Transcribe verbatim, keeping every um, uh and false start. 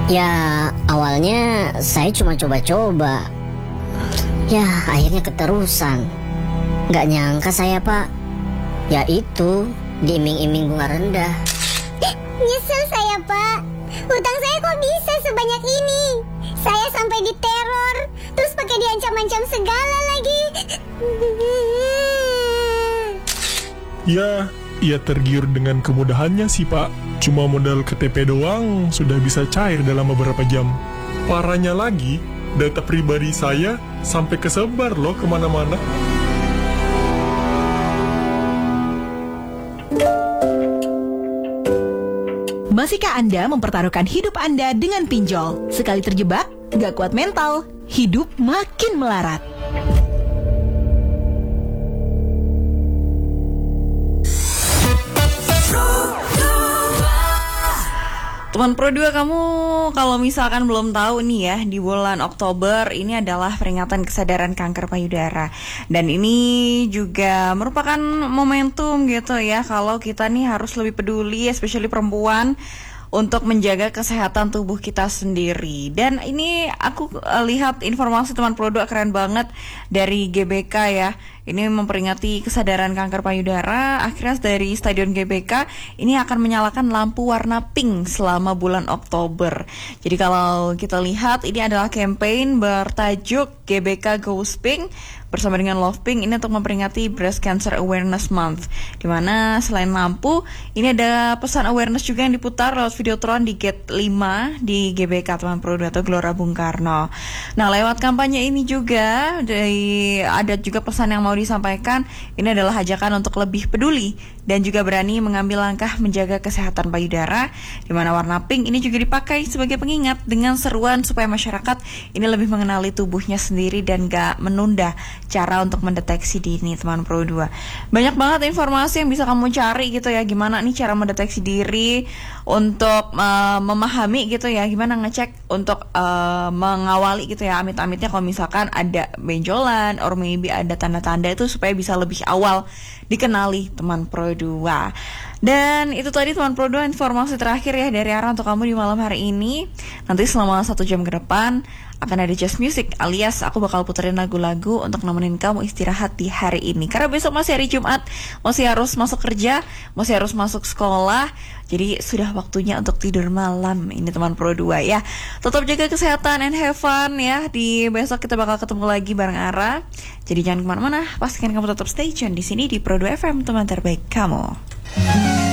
Ya, awalnya saya cuma coba-coba. Ya, akhirnya keterusan. Gak nyangka saya, Pak. Ya itu, diiming-iming bunga rendah. Nyesel saya, Pak. Hutang saya kok bisa sebanyak ini? Saya sampai diteror, terus pakai diancam-ancam segala lagi. Ya, ia tergiur dengan kemudahannya sih, Pak. Cuma modal K T P doang sudah bisa cair dalam beberapa jam. Parahnya lagi, data pribadi saya sampai kesebar loh kemana-mana. Masihkah Anda mempertaruhkan hidup Anda dengan pinjol? Sekali terjebak, gak kuat mental, hidup makin melarat. Teman Pro dua, kamu kalau misalkan belum tahu nih ya, di bulan Oktober ini adalah peringatan kesadaran kanker payudara. Dan ini juga merupakan momentum gitu ya, kalau kita nih harus lebih peduli, especially perempuan, untuk menjaga kesehatan tubuh kita sendiri. Dan ini aku uh, lihat informasi teman Pro dua keren banget dari G B K ya. Ini memperingati kesadaran kanker payudara. Akhirnya dari Stadion G B K ini akan menyalakan lampu warna pink selama bulan Oktober. Jadi kalau kita lihat, ini adalah campaign bertajuk G B K Goes Pink bersama dengan Love Pink, ini untuk memperingati Breast Cancer Awareness Month, dimana selain lampu, ini ada pesan awareness juga yang diputar lewat videotron di Gate lima di G B K teman Pro dua atau Gelora Bung Karno. Nah, lewat kampanye ini juga dari, ada juga pesan yang mau disampaikan. Ini adalah ajakan untuk lebih peduli dan juga berani mengambil langkah menjaga kesehatan payudara, dimana warna pink ini juga dipakai sebagai pengingat dengan seruan supaya masyarakat ini lebih mengenali tubuhnya sendiri dan gak menunda cara untuk mendeteksi dini teman Pro dua. Banyak banget informasi yang bisa kamu cari gitu ya, gimana nih cara mendeteksi diri untuk uh, memahami gitu ya, gimana ngecek untuk uh, mengawali gitu ya, amit-amitnya kalau misalkan ada benjolan or maybe ada tanda-tanda itu, supaya bisa lebih awal dikenali teman Pro dua. Dan itu tadi teman Pro dua informasi terakhir ya dari Ara untuk kamu di malam hari ini. Nanti selama satu jam ke depan akan ada Just Music, alias aku bakal puterin lagu-lagu untuk nemenin kamu istirahat di hari ini. Karena besok masih hari Jumat, masih harus masuk kerja, masih harus masuk sekolah. Jadi sudah waktunya untuk tidur malam ini teman Pro dua ya. Tetap jaga kesehatan and have fun ya. Di besok kita bakal ketemu lagi bareng Ara. Jadi jangan kemana-mana, pastikan kamu tetap stay tune di sini di Pro dua F M, teman terbaik kamu.